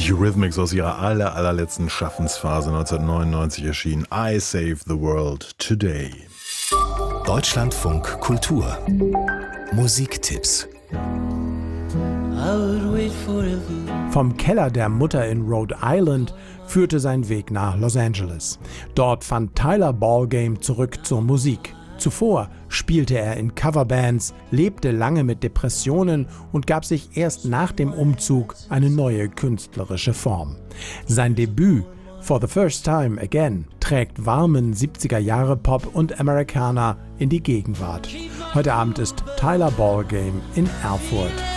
Eurythmics aus ihrer allerletzten Schaffensphase 1999 erschienen. I Save the World Today. Deutschlandfunk Kultur Musiktipps. Vom Keller der Mutter in Rhode Island führte sein Weg nach Los Angeles. Dort fand Tyler Ballgame zurück zur Musik. Zuvor spielte er in Coverbands, lebte lange mit Depressionen und gab sich erst nach dem Umzug eine neue künstlerische Form. Sein Debüt For the First Time Again trägt warmen 70er-Jahre-Pop und Americana in die Gegenwart. Heute Abend ist Tyler Ballgame in Erfurt.